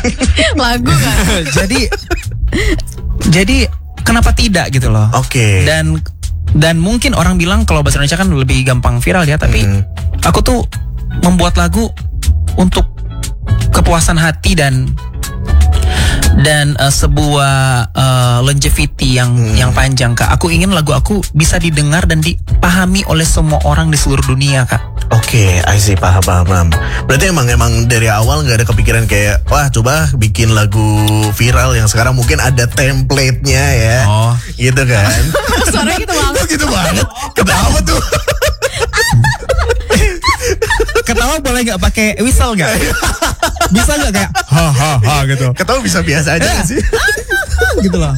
lagu kan. Jadi kenapa tidak gitu loh? Oke. Dan mungkin orang bilang kalau bahasa Indonesia kan lebih gampang viral ya, tapi aku tuh membuat lagu untuk kepuasan hati dan sebuah longevity yang panjang, Kak. Aku ingin lagu aku bisa didengar dan dipahami oleh semua orang di seluruh dunia, Kak. Oke, I see, paham. Berarti emang dari awal nggak ada kepikiran kayak, wah coba bikin lagu viral yang sekarang mungkin ada template-nya ya, gitu kan? Suaranya gitu banget. Gitu banget. Kenapa tuh? Ketawa boleh nggak pakai whistle nggak? Bisa nggak kayak ha gitu? Ketawa bisa biasa aja nggak sih? Gitu loh.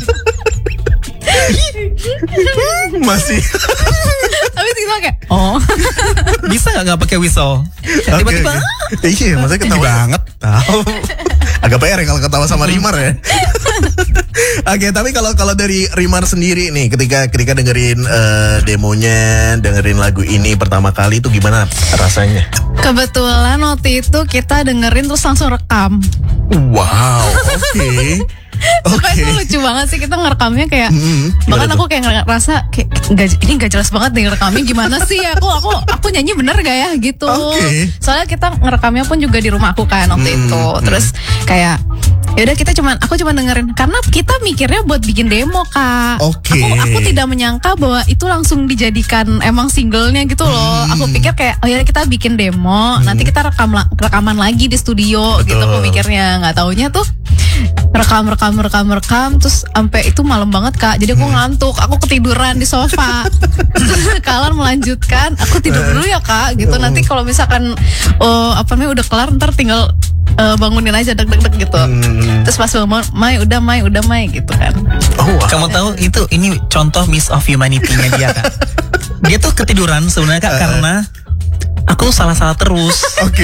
Masih. Tapi kita kayak Bisa nggak pakai whistle? Tiba-tiba. Iya, maksudnya ketawa banget. Tahu. Agak PR ya kalau ketawa sama Rimar ya. Oke, tapi kalau dari Rimar sendiri nih, ketika dengerin demonya, dengerin lagu ini pertama kali itu gimana rasanya? kebetulan waktu itu kita dengerin terus langsung rekam. Wow, oke. Supaya itu lucu banget sih, kita ngerekamnya kayak bahkan aku kayak ngerasa kayak ini gak jelas banget nih ngerekamnya gimana sih, aku nyanyi bener gak ya gitu. Soalnya kita ngerekamnya pun juga di rumah aku kan waktu itu. Terus kayak yaudah aku cuma dengerin karena kita mikirnya buat bikin demo, Kak. Aku tidak menyangka bahwa itu langsung dijadikan emang singlenya gitu loh. Aku pikir kayak oh ya kita bikin demo, nanti kita rekaman lagi di studio. Gitu aku mikirnya. Nggak taunya tuh rekam terus sampai itu malam banget, Kak. Jadi aku ngantuk, aku ketiduran di sofa. Kalian melanjutkan, aku tidur dulu ya, Kak. Gitu nanti kalau misalkan udah kelar ntar tinggal bangunin aja deg gitu. Terus pas bangun, udah Mai gitu kan. Kamu tahu ini contoh miss of humanity-nya dia, Kak. Dia tuh ketiduran sebenarnya, Kak, karena aku salah terus.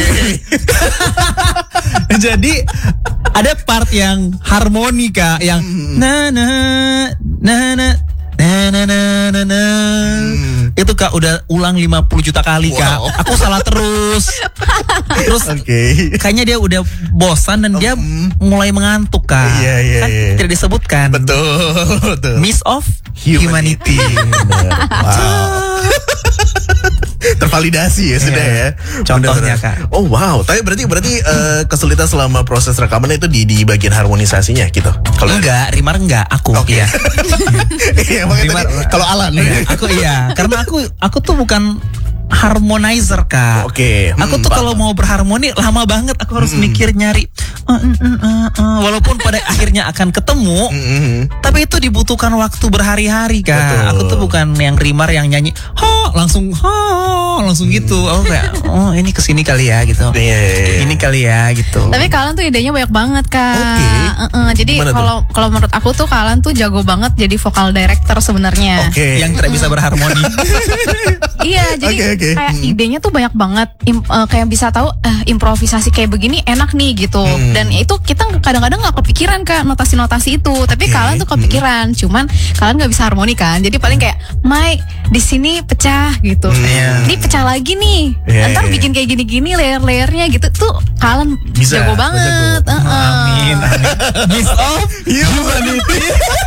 Jadi ada part yang harmoni, Kak, yang na na na na na na na na. Itu, Kak, udah ulang 50 juta kali, Kak. Aku salah terus. Terus kayaknya dia udah bosan dan dia mulai mengantuk, Kak. Kan tidak disebutkan. Betul. Miss of humanity. Wow. Tervalidasi ya sudah ya. Contohnya, Kak. Oh wow, tapi berarti kesulitan selama proses rekaman itu di bagian harmonisasinya gitu. Kalau Rimar enggak, aku iya. Iya, Rimar kalau Alan aku iya, karena aku tuh bukan harmonizer, Kak. Aku tuh kalau mau berharmoni lama banget, aku harus mikir nyari. Walaupun pada akhirnya akan ketemu, tapi itu dibutuhkan waktu berhari-hari, Kak. Aku tuh bukan yang Rimar yang nyanyi langsung gitu. Aku kayak ini kesini kali ya gitu. Ini kali ya gitu. Tapi kalian tuh idenya banyak banget, Kak. Jadi kalau menurut aku tuh kalian tuh jago banget jadi vokal director sebenarnya. Yang tidak bisa berharmoni. Iya, jadi kayak idenya tuh banyak banget. Kayak bisa tahu improvisasi kayak begini enak nih gitu. Dan itu kita kadang-kadang nggak kepikiran, Kak, notasi-notasi itu. Tapi kalian tuh kepikiran, cuman kalian nggak bisa harmoni kan. Jadi paling kayak Mai di sini pecah gitu. Ini pecah lagi nih. Ntar bikin kayak gini-gini layer-layernya gitu. Tuh kalian jago banget. Amin. Miss of humanity.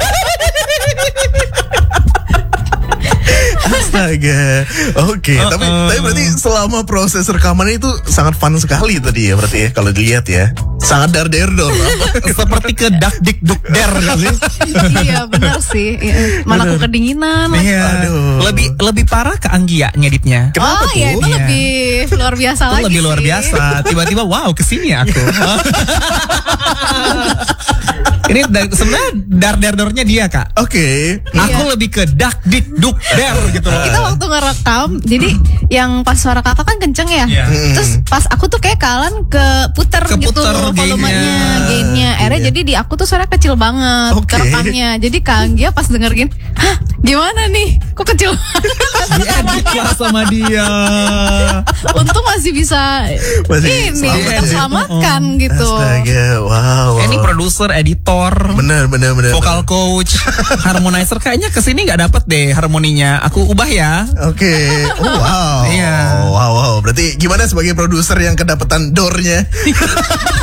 Astaga. Tapi berarti selama proses rekaman itu sangat fun sekali tadi ya, berarti ya kalau dilihat ya. Sangat dar-der-dor. Seperti ke dak-dik-duk-der kan sih? Iya, benar sih. Mana aku kedinginan. Lebih parah ke Anggia ngeditnya. Kenapa tuh? Iya, itu lebih luar biasa lagi. Lebih luar biasa. Tiba-tiba wow, kesini aku. Ini sebenarnya dar-der-dornya dia, Kak. Aku lebih ke dak-dik-duk-der gitu loh. Kita waktu ngerekam, jadi yang pas suara kakak kan kenceng ya. Terus pas aku tuh kayak kalian keputer gitu volumenya, gainnya. Akhirnya jadi di aku tuh suara kecil banget kerekamnya. Jadi Kak Anggia pas denger gini, hah gimana nih? Kok kecil banget? Diedit lah sama dia. Untung masih bisa terselamatkan gitu. Astaga, wow. Ini produser, editor, bener. vokal coach, harmonizer. Kayaknya kesini nggak dapet deh harmoninya. Aku ubah ya. Wow. Wow. Berarti gimana sebagai produser yang kedapetan door-nya?